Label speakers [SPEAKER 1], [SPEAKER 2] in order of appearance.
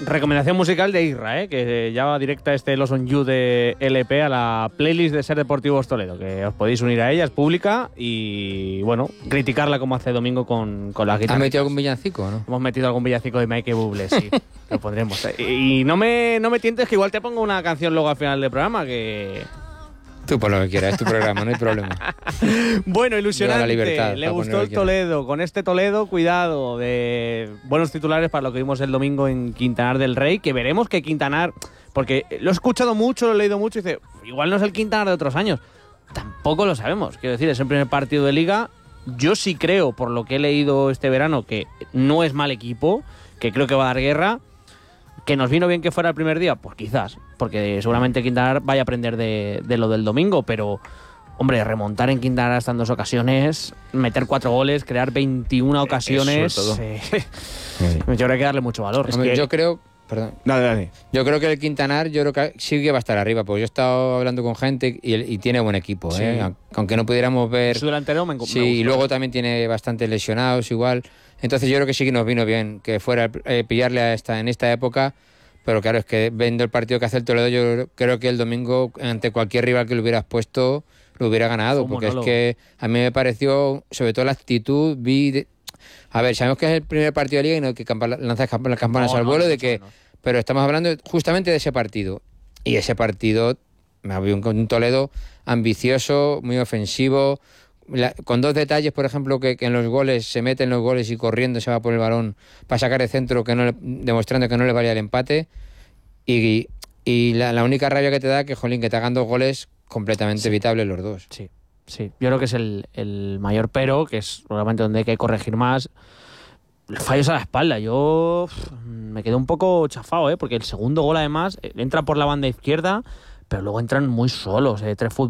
[SPEAKER 1] Recomendación musical de Isra, que ya va directa Los On You de LP a la playlist de Ser Deportivos Toledo, que os podéis unir a ella, es pública, y bueno, criticarla como hace Domingo con las guitarras.
[SPEAKER 2] ¿Has metido algún villancico, no?
[SPEAKER 1] Hemos metido algún villancico de Michael Bublé, sí, lo pondremos. Y no me tientes, que igual te pongo una canción luego al final del programa, que...
[SPEAKER 2] Tú por lo que quieras, es tu programa, no hay problema.
[SPEAKER 1] Bueno, ilusionante,
[SPEAKER 2] la libertad,
[SPEAKER 1] le gustó el Toledo. Con este Toledo, cuidado, de buenos titulares para lo que vimos el domingo en Quintanar del Rey, que veremos que Quintanar, porque lo he escuchado mucho, lo he leído mucho, y dice, igual no es el Quintanar de otros años. Tampoco lo sabemos, quiero decir, es el primer partido de Liga. Yo sí creo, por lo que he leído este verano, que no es mal equipo, que creo que va a dar guerra. ¿Que nos vino bien que fuera el primer día? Pues quizás, porque seguramente Quintanar vaya a aprender de lo del domingo, pero, hombre, remontar en Quintanar hasta en 2 ocasiones, meter 4 goles, crear 21 ocasiones, yo creo que hay que darle mucho valor.
[SPEAKER 2] Hombre, yo creo... Perdón.
[SPEAKER 1] Dale.
[SPEAKER 2] Yo creo que el Quintanar, yo creo que sí que va a estar arriba, porque yo he estado hablando con gente y tiene buen equipo,
[SPEAKER 1] sí.
[SPEAKER 2] Aunque no pudiéramos ver...
[SPEAKER 1] Su delantero me
[SPEAKER 2] Sí, y luego también tiene bastantes lesionados igual. Entonces yo creo que sí que nos vino bien que fuera pillarle en esta época, pero claro, es que viendo el partido que hace el Toledo, yo creo que el domingo ante cualquier rival que le hubieras puesto, lo hubiera ganado, porque es que a mí me pareció, sobre todo la actitud, a ver, sabemos que es el primer partido de Liga y no hay que lanzar las campanas al vuelo, pero estamos hablando justamente de ese partido. Y ese partido, me había un Toledo ambicioso, muy ofensivo, con 2 detalles, por ejemplo, que en los goles se meten los goles y corriendo se va por el balón para sacar el centro, demostrando que no le valía el empate. Y la única rabia que te da que te hagan 2 goles completamente evitables los 2.
[SPEAKER 1] Sí. Sí, yo creo que es el mayor pero, que es realmente donde hay que corregir más. Fallos a la espalda. Yo me quedé un poco chafado, porque el segundo gol además entra por la banda izquierda, pero luego entran muy solos, 3 futbolistas